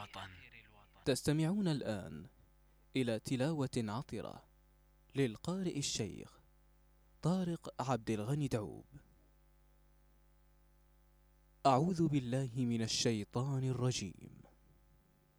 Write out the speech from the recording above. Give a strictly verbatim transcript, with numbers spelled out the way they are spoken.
تستمعون الآن إلى تلاوة عطرة للقارئ الشيخ طارق عبد الغني دعوب. أعوذ بالله من الشيطان الرجيم.